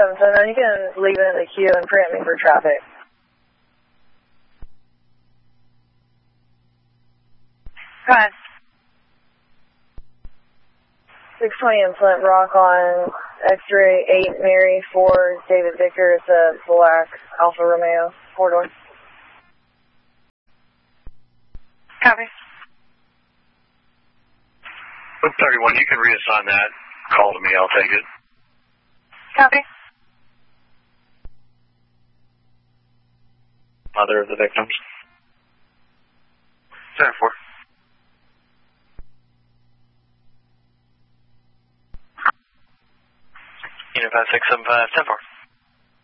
7, you can leave it in the queue and print me for traffic. Go ahead. 620 in Flint Rock on X-ray 8 Mary 4 David Victor. It's a black Alfa Romeo 4-door. Copy. 31, you can reassign that call to me. I'll take it. Copy. Mother of the victims. 7-4. Unit 5675, 10-4.